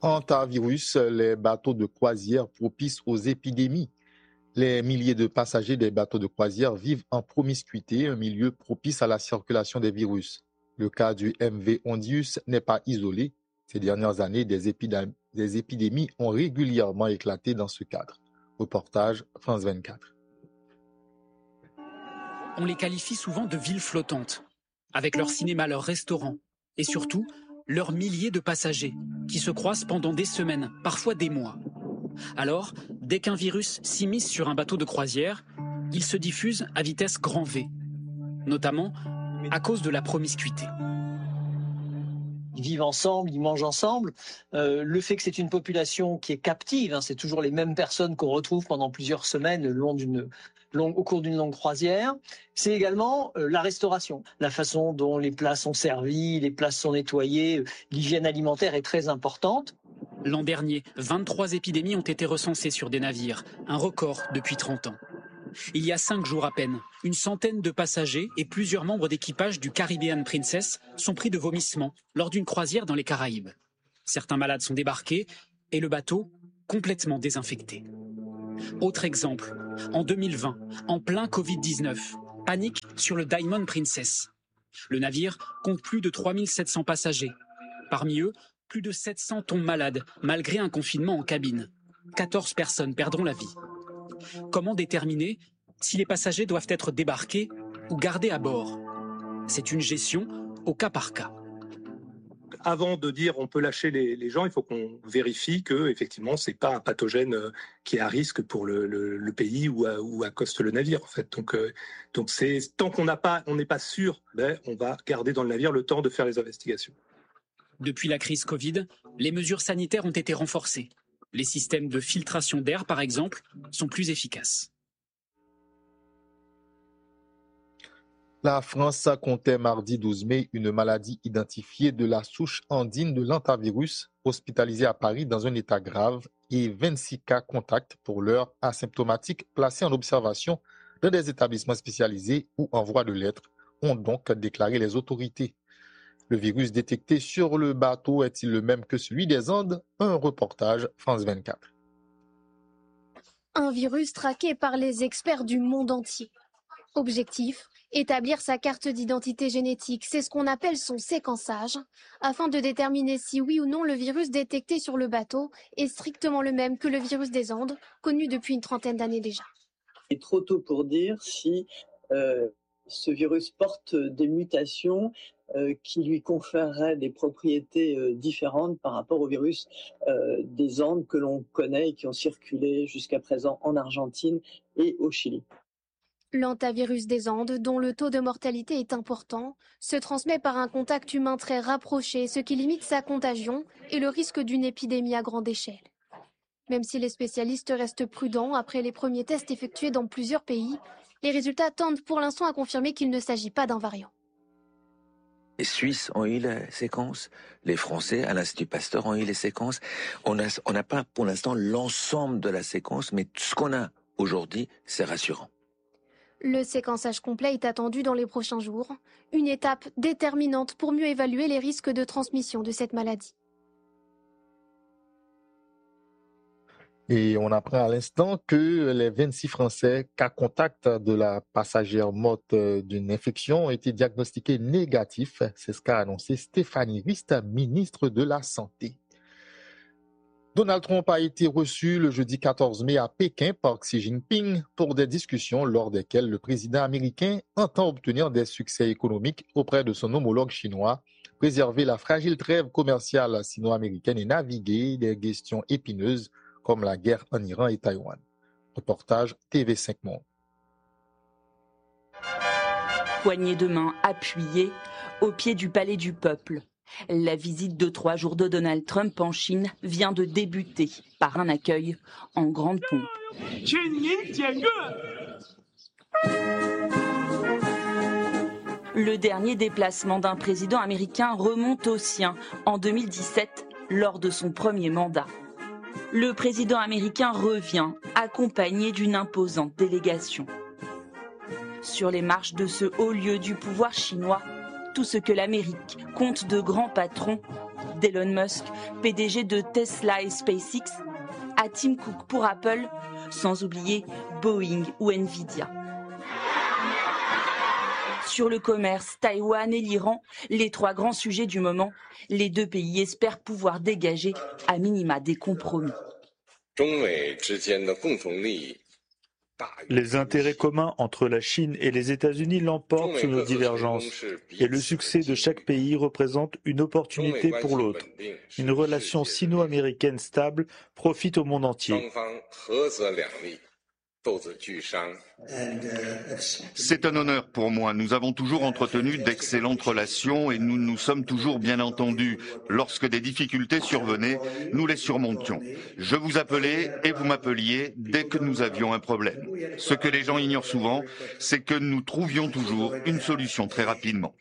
Hantavirus, les bateaux de croisière propices aux épidémies. Les milliers de passagers des bateaux de croisière vivent en promiscuité, un milieu propice à la circulation des virus. Le cas du MV Ondius n'est pas isolé. Ces dernières années, des épidémies ont régulièrement éclaté dans ce cadre. Reportage France 24. On les qualifie souvent de villes flottantes, avec leur cinéma, leurs restaurants et surtout leurs milliers de passagers qui se croisent pendant des semaines, parfois des mois. Alors, dès qu'un virus s'immisce sur un bateau de croisière, il se diffuse à vitesse grand V, notamment à cause de la promiscuité. Ils vivent ensemble, ils mangent ensemble. Le fait que c'est une population qui est captive, c'est toujours les mêmes personnes qu'on retrouve pendant plusieurs semaines au cours d'une longue croisière. C'est également la restauration, la façon dont les plats sont servis, les plats sont nettoyés, l'hygiène alimentaire est très importante. L'an dernier, 23 épidémies ont été recensées sur des navires, un record depuis 30 ans. Il y a 5 jours à peine, une centaine de passagers et plusieurs membres d'équipage du Caribbean Princess sont pris de vomissements lors d'une croisière dans les Caraïbes. Certains malades sont débarqués et le bateau complètement désinfecté. Autre exemple, en 2020, en plein Covid-19, panique sur le Diamond Princess. Le navire compte plus de 3700 passagers. Parmi eux, plus de 700 tombent malades, malgré un confinement en cabine. 14 personnes perdront la vie. Comment déterminer si les passagers doivent être débarqués ou gardés à bord? C'est une gestion au cas par cas. Avant de dire on peut lâcher les gens, il faut qu'on vérifie que effectivement c'est pas un pathogène qui est à risque pour le pays où accoste le navire en fait. Donc c'est tant on n'est pas sûr, on va garder dans le navire le temps de faire les investigations. Depuis la crise Covid, les mesures sanitaires ont été renforcées. Les systèmes de filtration d'air, par exemple, sont plus efficaces. La France comptait mardi 12 mai une maladie identifiée de la souche andine de l'hantavirus, hospitalisée à Paris dans un état grave, et 26 cas contacts pour l'heure asymptomatiques placés en observation dans des établissements spécialisés ou en voie de l'être, ont donc déclaré les autorités. Le virus détecté sur le bateau est-il le même que celui des Andes? Un reportage France 24. Un virus traqué par les experts du monde entier. Objectif, établir sa carte d'identité génétique, c'est ce qu'on appelle son séquençage, afin de déterminer si oui ou non le virus détecté sur le bateau est strictement le même que le virus des Andes, connu depuis une trentaine d'années déjà. Il est trop tôt pour dire si ce virus porte des mutations qui lui conféreraient des propriétés différentes par rapport au virus des Andes que l'on connaît et qui ont circulé jusqu'à présent en Argentine et au Chili. L'hantavirus des Andes, dont le taux de mortalité est important, se transmet par un contact humain très rapproché, ce qui limite sa contagion et le risque d'une épidémie à grande échelle. Même si les spécialistes restent prudents après les premiers tests effectués dans plusieurs pays, les résultats tendent pour l'instant à confirmer qu'il ne s'agit pas d'un variant. Les Suisses ont eu la séquence, les Français à l'Institut Pasteur ont eu les séquences. On n'a pas pour l'instant l'ensemble de la séquence, mais ce qu'on a aujourd'hui, c'est rassurant. Le séquençage complet est attendu dans les prochains jours, une étape déterminante pour mieux évaluer les risques de transmission de cette maladie. Et on apprend à l'instant que les 26 Français cas contact de la passagère morte d'une infection ont été diagnostiqués négatifs. C'est ce qu'a annoncé Stéphanie Rist, ministre de la Santé. Donald Trump a été reçu le jeudi 14 mai à Pékin par Xi Jinping pour des discussions lors desquelles le président américain entend obtenir des succès économiques auprès de son homologue chinois, préserver la fragile trêve commerciale sino-américaine et naviguer des questions épineuses comme la guerre en Iran et Taïwan. Reportage TV5 Monde. Poignée de main appuyée au pied du Palais du Peuple. La visite de 3 jours de Donald Trump en Chine vient de débuter par un accueil en grande pompe. Le dernier déplacement d'un président américain remonte au sien en 2017 lors de son premier mandat. Le président américain revient accompagné d'une imposante délégation. Sur les marches de ce haut lieu du pouvoir chinois, tout ce que l'Amérique compte de grands patrons d'Elon Musk, PDG de Tesla et SpaceX, à Tim Cook pour Apple, sans oublier Boeing ou Nvidia. Sur le commerce, Taïwan et l'Iran, les 3 grands sujets du moment, les 2 pays espèrent pouvoir dégager à minima des compromis. Les intérêts communs entre la Chine et les États-Unis l'emportent sur nos divergences. Et le succès de chaque pays représente une opportunité pour l'autre. Une relation sino-américaine stable profite au monde entier. C'est un honneur pour moi. Nous avons toujours entretenu d'excellentes relations et nous nous sommes toujours bien entendus. Lorsque des difficultés survenaient, nous les surmontions. Je vous appelais et vous m'appeliez dès que nous avions un problème. Ce que les gens ignorent souvent, c'est que nous trouvions toujours une solution très rapidement.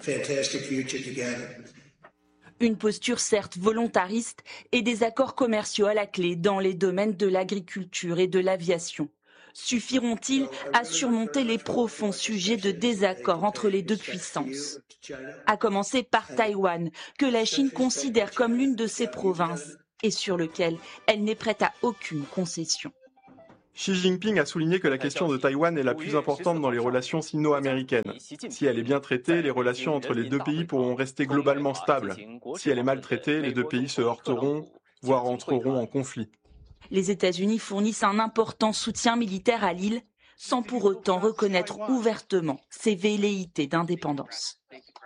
Une posture certes volontariste et des accords commerciaux à la clé dans les domaines de l'agriculture et de l'aviation. Suffiront-ils à surmonter les profonds sujets de désaccord entre les 2 puissances? À commencer par Taïwan, que la Chine considère comme l'une de ses provinces et sur lequel elle n'est prête à aucune concession. Xi Jinping a souligné que la question de Taïwan est la plus importante dans les relations sino-américaines. Si elle est bien traitée, les relations entre les 2 pays pourront rester globalement stables. Si elle est mal traitée, les 2 pays se heurteront, voire entreront en conflit. Les États-Unis fournissent un important soutien militaire à l'île, sans pour autant reconnaître ouvertement ses velléités d'indépendance.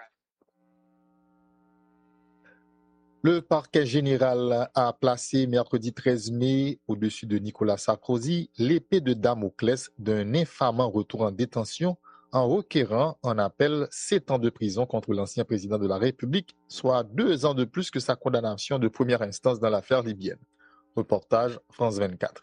Le parquet général a placé mercredi 13 mai au-dessus de Nicolas Sarkozy l'épée de Damoclès d'un infamant retour en détention en requérant en appel 7 ans de prison contre l'ancien président de la République, soit 2 ans de plus que sa condamnation de première instance dans l'affaire libyenne. Reportage France 24.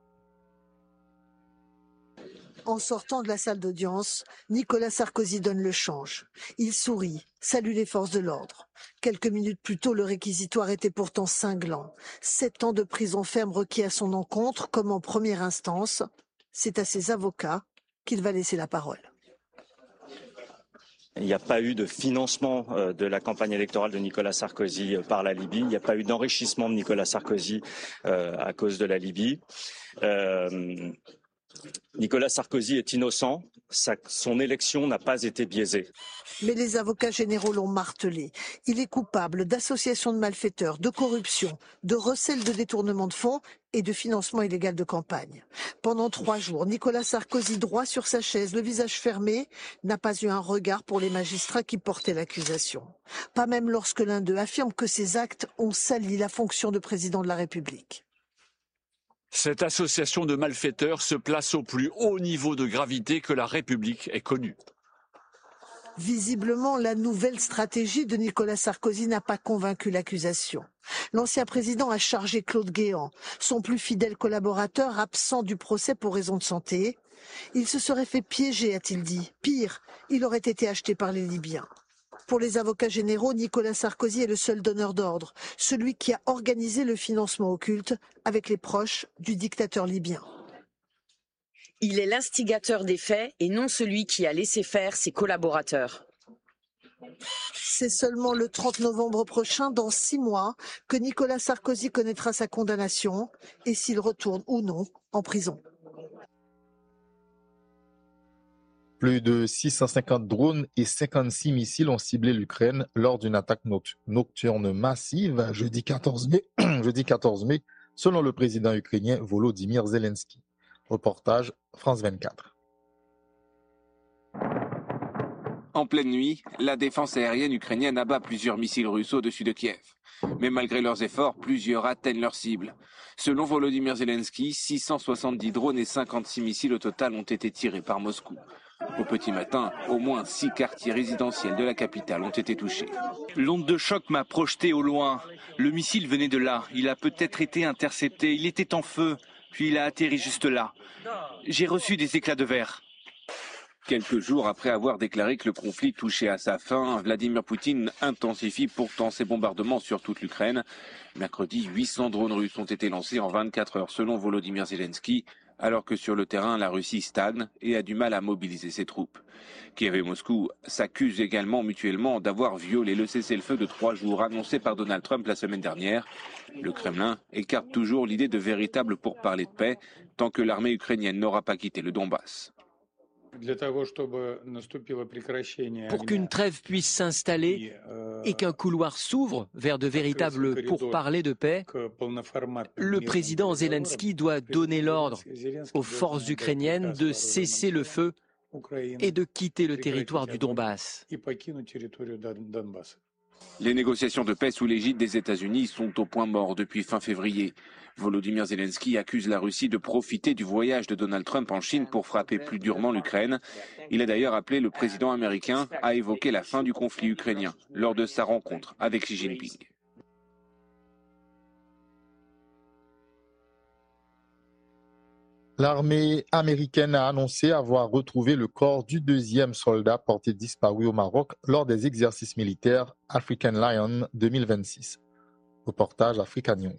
En sortant de la salle d'audience, Nicolas Sarkozy donne le change. Il sourit, salue les forces de l'ordre. Quelques minutes plus tôt, le réquisitoire était pourtant cinglant. 7 ans de prison ferme requis à son encontre, comme en première instance. C'est à ses avocats qu'il va laisser la parole. Il n'y a pas eu de financement de la campagne électorale de Nicolas Sarkozy par la Libye. Il n'y a pas eu d'enrichissement de Nicolas Sarkozy à cause de la Libye. Nicolas Sarkozy est innocent. Son élection n'a pas été biaisée. Mais les avocats généraux l'ont martelé. Il est coupable d'association de malfaiteurs, de corruption, de recel de détournement de fonds et de financement illégal de campagne. Pendant 3 jours, Nicolas Sarkozy, droit sur sa chaise, le visage fermé, n'a pas eu un regard pour les magistrats qui portaient l'accusation. Pas même lorsque l'un d'eux affirme que ses actes ont sali la fonction de président de la République. Cette association de malfaiteurs se place au plus haut niveau de gravité que la République ait connu. Visiblement, la nouvelle stratégie de Nicolas Sarkozy n'a pas convaincu l'accusation. L'ancien président a chargé Claude Guéant, son plus fidèle collaborateur absent du procès pour raison de santé. Il se serait fait piéger, a-t-il dit. Pire, il aurait été acheté par les Libyens. Pour les avocats généraux, Nicolas Sarkozy est le seul donneur d'ordre, celui qui a organisé le financement occulte avec les proches du dictateur libyen. Il est l'instigateur des faits et non celui qui a laissé faire ses collaborateurs. C'est seulement le 30 novembre prochain, dans 6 mois, que Nicolas Sarkozy connaîtra sa condamnation et s'il retourne ou non en prison. Plus de 650 drones et 56 missiles ont ciblé l'Ukraine lors d'une attaque nocturne massive jeudi 14 mai, selon le président ukrainien Volodymyr Zelensky. Reportage France 24. En pleine nuit, la défense aérienne ukrainienne abat plusieurs missiles russes au-dessus de Kiev. Mais malgré leurs efforts, plusieurs atteignent leur cible. Selon Volodymyr Zelensky, 670 drones et 56 missiles au total ont été tirés par Moscou. Au petit matin, au moins 6 quartiers résidentiels de la capitale ont été touchés. L'onde de choc m'a projeté au loin. Le missile venait de là. Il a peut-être été intercepté. Il était en feu. Puis il a atterri juste là. J'ai reçu des éclats de verre. Quelques jours après avoir déclaré que le conflit touchait à sa fin, Vladimir Poutine intensifie pourtant ses bombardements sur toute l'Ukraine. Mercredi, 800 drones russes ont été lancés en 24 heures selon Volodymyr Zelensky, alors que sur le terrain, la Russie stagne et a du mal à mobiliser ses troupes. Kiev et Moscou s'accusent également mutuellement d'avoir violé le cessez-le-feu de 3 jours annoncé par Donald Trump la semaine dernière. Le Kremlin écarte toujours l'idée de véritables pourparlers de paix tant que l'armée ukrainienne n'aura pas quitté le Donbass. Pour qu'une trêve puisse s'installer et qu'un couloir s'ouvre vers de véritables pourparlers de paix, le président Zelensky doit donner l'ordre aux forces ukrainiennes de cesser le feu et de quitter le territoire du Donbass. Les négociations de paix sous l'égide des États-Unis sont au point mort depuis fin février. Volodymyr Zelensky accuse la Russie de profiter du voyage de Donald Trump en Chine pour frapper plus durement l'Ukraine. Il a d'ailleurs appelé le président américain à évoquer la fin du conflit ukrainien lors de sa rencontre avec Xi Jinping. L'armée américaine a annoncé avoir retrouvé le corps du 2e soldat porté disparu au Maroc lors des exercices militaires African Lion 2026. Reportage Africa News.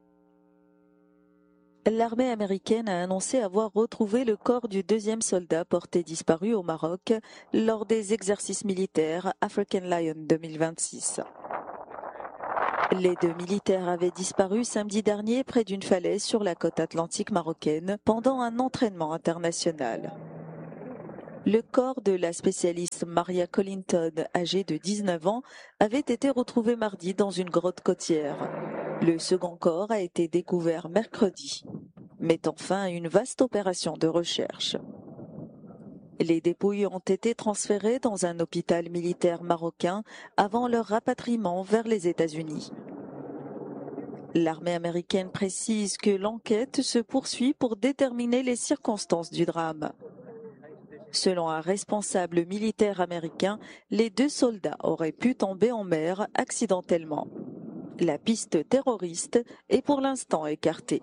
L'armée américaine a annoncé avoir retrouvé le corps du 2e soldat porté disparu au Maroc lors des exercices militaires African Lion 2026. Les 2 militaires avaient disparu samedi dernier près d'une falaise sur la côte atlantique marocaine pendant un entraînement international. Le corps de la spécialiste Maria Collington, âgée de 19 ans, avait été retrouvé mardi dans une grotte côtière. Le second corps a été découvert mercredi, mettant fin à une vaste opération de recherche. Les dépouilles ont été transférées dans un hôpital militaire marocain avant leur rapatriement vers les États-Unis. L'armée américaine précise que l'enquête se poursuit pour déterminer les circonstances du drame. Selon un responsable militaire américain, les 2 soldats auraient pu tomber en mer accidentellement. La piste terroriste est pour l'instant écartée.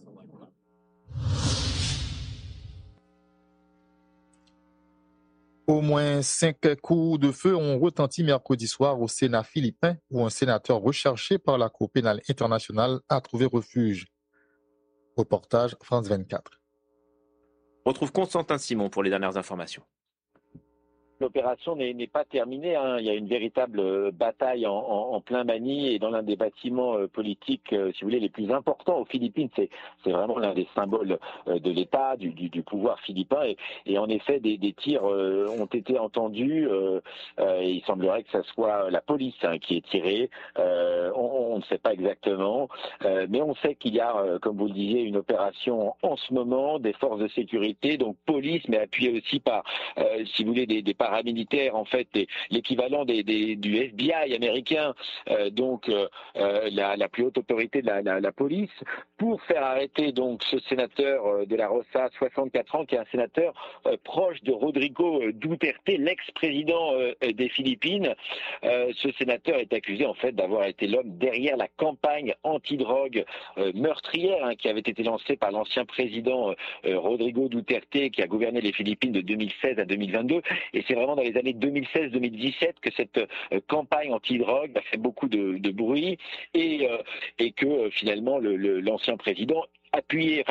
Au moins 5 coups de feu ont retenti mercredi soir au Sénat philippin, où un sénateur recherché par la Cour pénale internationale a trouvé refuge. Reportage France 24. On retrouve Constantin Simon pour les dernières informations. L'opération n'est pas terminée, hein. Il y a une véritable bataille en plein Mani et dans l'un des bâtiments politiques, si vous voulez, les plus importants aux Philippines. C'est vraiment l'un des symboles de l'État, du pouvoir philippin. Et en effet, des tirs ont été entendus. Et il semblerait que ce soit la police qui ait tiré. On ne sait pas exactement. Mais on sait qu'il y a, comme vous le disiez, une opération en ce moment des forces de sécurité, donc police, mais appuyée aussi par, si vous voulez, des paramilitaires, en fait, l'équivalent du FBI américain, donc la plus haute autorité de la police, pour faire arrêter donc ce sénateur de la Rosa, 64 ans, qui est un sénateur proche de Rodrigo Duterte, l'ex-président des Philippines. Ce sénateur est accusé en fait d'avoir été l'homme derrière la campagne antidrogue meurtrière qui avait été lancée par l'ancien président Rodrigo Duterte, qui a gouverné les Philippines de 2016 à 2022. Et c'est vraiment dans les années 2016-2017 que cette campagne anti-drogue a fait beaucoup de bruit et que finalement l'ancien président appuyer,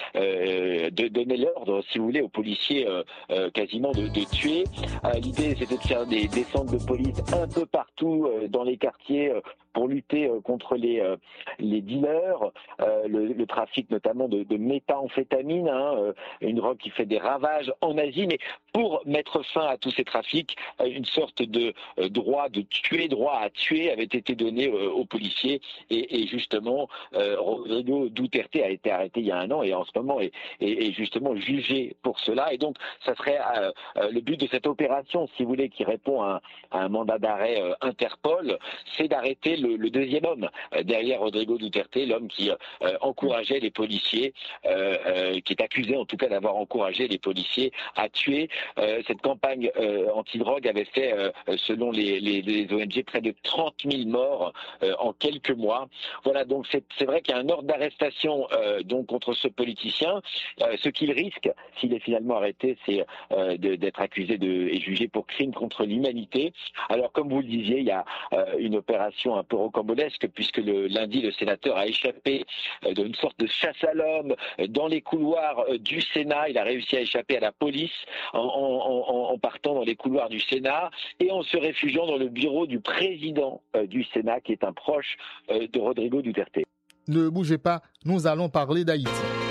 de donner l'ordre, si vous voulez, aux policiers quasiment de tuer. L'idée, c'était de faire des descentes de police un peu partout dans les quartiers pour lutter contre les dealers, le trafic notamment de méthamphétamine, une drogue qui fait des ravages en Asie, mais pour mettre fin à tous ces trafics, une sorte de droit à tuer avait été donné aux policiers et justement Rodrigo Duterte a été arrêté il y a 1 an et en ce moment est justement jugé pour cela. Et donc, ça serait le but de cette opération, si vous voulez, qui répond à un mandat d'arrêt Interpol, c'est d'arrêter le deuxième homme derrière Rodrigo Duterte, l'homme qui encourageait les policiers, qui est accusé en tout cas d'avoir encouragé les policiers à tuer. Cette campagne antidrogue avait fait, selon les ONG, près de 30 000 morts en quelques mois. Voilà, donc c'est vrai qu'il y a un ordre d'arrestation donc contre ce politicien. Ce qu'il risque, s'il est finalement arrêté, c'est d'être accusé et jugé pour crime contre l'humanité. Alors, comme vous le disiez, il y a une opération un peu rocambolesque puisque lundi, le sénateur a échappé d'une sorte de chasse à l'homme dans les couloirs du Sénat. Il a réussi à échapper à la police en partant dans les couloirs du Sénat et en se réfugiant dans le bureau du président du Sénat qui est un proche de Rodrigo Duterte. Ne bougez pas, nous allons parler d'Haïti.